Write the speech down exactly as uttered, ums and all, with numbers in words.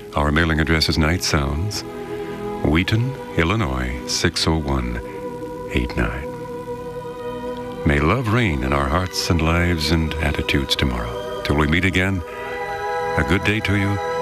Our mailing address is Night Sounds, Wheaton, Illinois, six oh one eight nine. May love reign in our hearts and lives and attitudes tomorrow. Till we meet again, a good day to you.